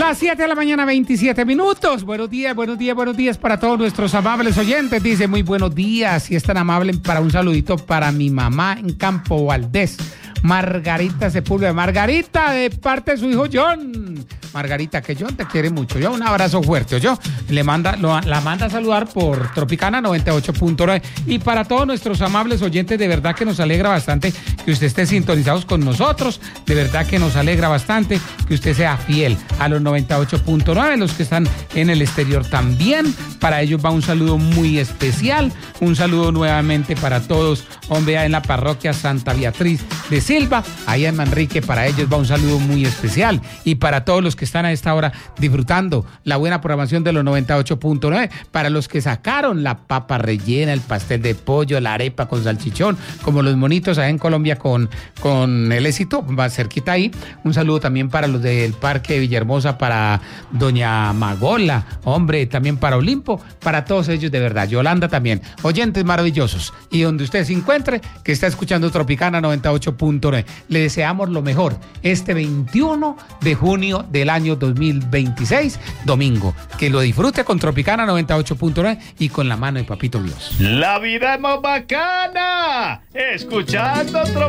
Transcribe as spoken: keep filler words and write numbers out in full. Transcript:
Las siete de la mañana, veintisiete minutos. Buenos días, buenos días, buenos días para todos nuestros amables oyentes. Dice, muy buenos días, si es tan amable, para un saludito para mi mamá en Campo Valdés, Margarita Sepúlveda. Margarita, de parte de su hijo John. Margarita, que John te quiere mucho. Yo un abrazo fuerte. Yo le manda, lo, la manda a saludar por Tropicana noventa y ocho punto nueve. Y para todos nuestros amables oyentes, de verdad que nos alegra bastante que usted esté sintonizados con nosotros. De verdad que nos alegra bastante que usted sea fiel a los noventa y ocho punto nueve. Los que están en el exterior también. Para ellos va un saludo muy especial. Un saludo nuevamente para todos. Hombre, en la parroquia Santa Beatriz de Silva, allá en Manrique, para ellos va un saludo muy especial. Y para todos los que están a esta hora disfrutando la buena programación de los noventa y ocho punto nueve, para los que sacaron la papa rellena, el pastel de pollo, la arepa con salchichón, como los monitos allá en Colombia con, con el éxito, más cerquita ahí. Un saludo también para los del Parque de Villahermosa, para doña Magola, hombre, también para Olimpo, para todos ellos de verdad. Yolanda también, oyentes maravillosos. Y donde usted se encuentre, que está escuchando Tropicana noventa y ocho punto nueve, le deseamos lo mejor este veintiuno de junio del año dos mil veintiséis, domingo. Que lo disfrute con Tropicana noventa y ocho punto nueve y con la mano de Papito Dios. La vida es más bacana escuchando Tropicana.